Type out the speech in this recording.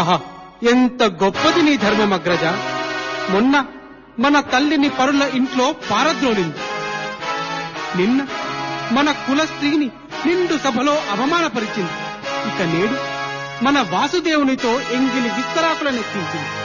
ఆహా, ఎంత గొప్పది నీ ధర్మం అగ్రజ. మొన్న మన తల్లిని పరుల ఇంట్లో పారద్రోలింది. నిన్న మన కుల స్త్రీని నిండు సభలో అవమానపరిచింది. ఇక నేడు మన వాసుదేవునితో ఎంగిలి విస్తరాకులనెత్తించింది.